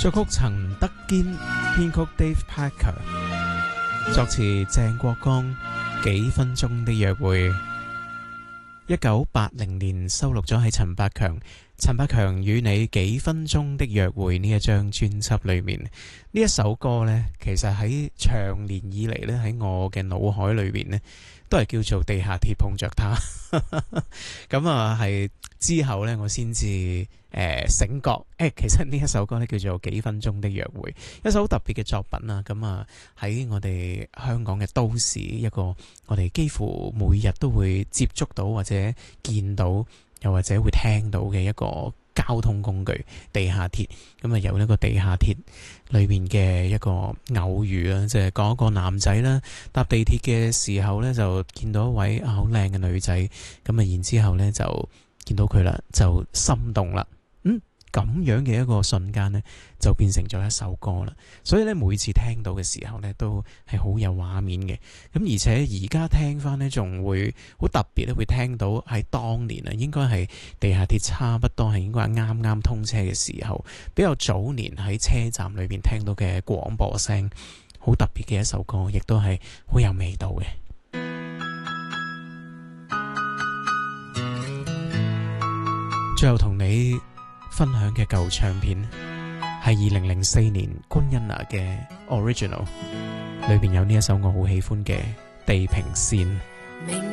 作曲陳德堅，編曲 Dave Parker， 作詞鄭國江。幾分鐘的約會，1980年收錄咗喺陳百強與你幾分鐘的約會呢一張專輯裏面。呢一首歌呢，其實喺長年以嚟呢，喺我嘅腦海裏面呢，都係叫做地下鐵碰着他。咁啊，係之後呢，我先至醒覺，其實呢一首歌呢，叫做幾分鐘的約會，一首好特別嘅作品啊。咁啊，喺我哋香港嘅都市，一個我哋幾乎每日都會接觸到或者見到，又或者會聽到嘅一個交通工具——地下鐵。咁啊，由呢個地下鐵裏面嘅一個偶遇啦，即係講一個男仔啦，搭地鐵嘅時候呢，就見到一位好靚嘅女仔，咁啊，然之後呢就見到佢啦，就心動啦。咁樣嘅一個瞬間呢，就變成咗一首歌啦。所以咧，每次聽到嘅時候呢，都係好有畫面嘅。咁而且而家聽翻呢，仲會好特別咧，會聽到喺當年啊，應該係地下鐵差不多係應該係啱啱通車嘅時候，比較早年喺車站裏邊聽到嘅廣播聲，好特別嘅一首歌，亦都係好有味道嘅。最後同你分享嘅舊唱片係2004年官恩娜嘅 Original， 裏邊有呢一首我好喜歡嘅地平線。